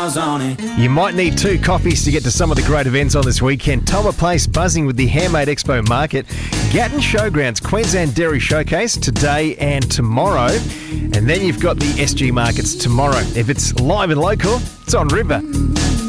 miles on it. You might need 2 coffees to get to some of the great events on this weekend. Toma Place buzzing with the Handmade Expo Market. Gatton Showgrounds Queensland Dairy Showcase today and tomorrow. And then you've got the SG Markets tomorrow. If it's live and local, it's on River.